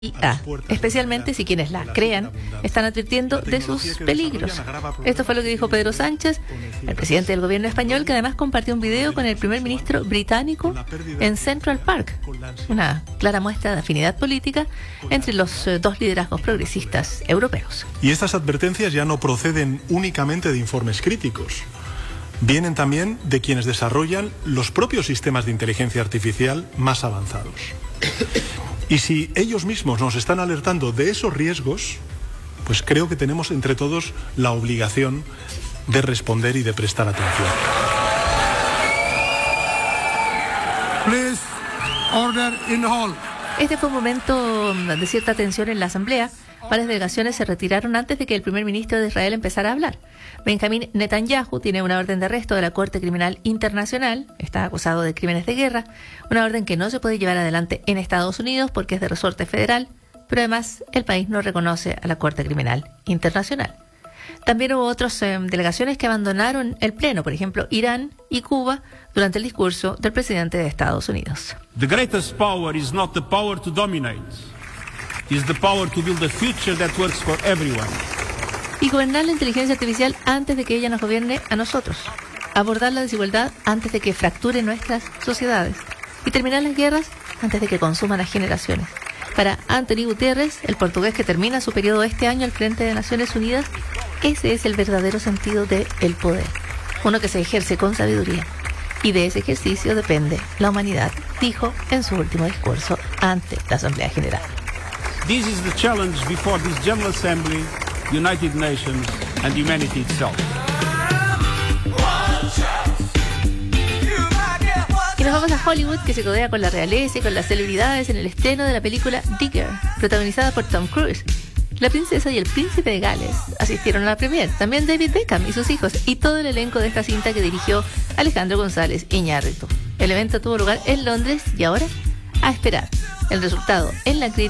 IA, especialmente si quienes la crean están advirtiendo de sus peligros. Esto fue lo que dijo Pedro Sánchez, el presidente del gobierno español, que además compartió un video con el primer ministro británico en Central Park, una clara muestra de afinidad política entre los dos liderazgos progresistas europeos. Y estas advertencias ya no proceden únicamente de informes críticos. Vienen también de quienes desarrollan los propios sistemas de inteligencia artificial más avanzados. Y si ellos mismos nos están alertando de esos riesgos, pues creo que tenemos entre todos la obligación de responder y de prestar atención. Please, order in hall. Este fue un momento de cierta tensión en la Asamblea. Varias delegaciones se retiraron antes de que el primer ministro de Israel empezara a hablar. Benjamín Netanyahu tiene una orden de arresto de la Corte Criminal Internacional. Está acusado de crímenes de guerra. Una orden que no se puede llevar adelante en Estados Unidos porque es de resorte federal. Pero además el país no reconoce a la Corte Criminal Internacional. También hubo otras delegaciones que abandonaron el Pleno. Por ejemplo, Irán y Cuba durante el discurso del presidente de Estados Unidos. The greatest power is not the power to dominate. Is the power to build a future that works for everyone. Y gobernar la inteligencia artificial antes de que ella nos gobierne a nosotros. Abordar la desigualdad antes de que fracture nuestras sociedades. Y terminar las guerras antes de que consuman las generaciones. Para Anthony Guterres, el portugués que termina su periodo este año al frente de Naciones Unidas, ese es el verdadero sentido del poder. Uno que se ejerce con sabiduría. Y de ese ejercicio depende la humanidad, dijo en su último discurso ante la Asamblea General. This is the challenge before this General Assembly, United Nations and humanity itself. Y nos vamos a Hollywood, que se codea con la realeza y con las celebridades en el estreno de la película Digger, protagonizada por Tom Cruise. La princesa y el príncipe de Gales asistieron a la premiere, también David Beckham y sus hijos, y todo el elenco de esta cinta que dirigió Alejandro González Iñárritu. El evento tuvo lugar en Londres y ahora a esperar el resultado en la crítica.